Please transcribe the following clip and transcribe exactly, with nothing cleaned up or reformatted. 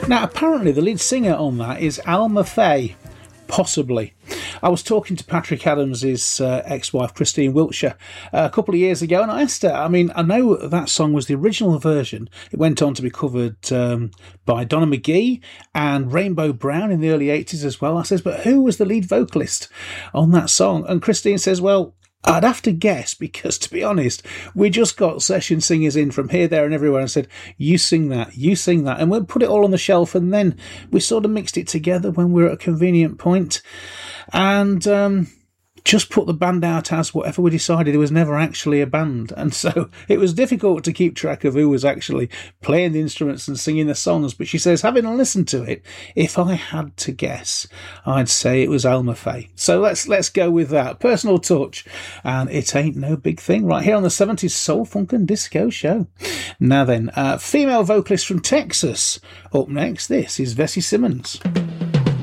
Now, apparently the lead singer on that is Alma Faye. Possibly. I was talking to Patrick Adams' uh, ex-wife, Christine Wiltshire, uh, a couple of years ago, and I asked her, I mean, I know that song was the original version. It went on to be covered um, by Donna McGee and Rainbow Brown in the early eighties as well. I says, but who was the lead vocalist on that song? And Christine says, well, I'd have to guess, because to be honest, we just got session singers in from here, there and everywhere and said, you sing that, you sing that. And we'll put it all on the shelf, and then we sort of mixed it together when we were at a convenient point and um, just put the band out as whatever we decided. It was never actually a band. And so it was difficult to keep track of who was actually playing the instruments and singing the songs. But she says, having listened to it, if I had to guess, I'd say it was Alma Faye. So let's let's go with that. Personal touch. And it ain't no big thing right here on the seventies Soul, Funk and Disco Show. Now then, uh, female vocalist from Texas. Up next, this is Vesey Simmons.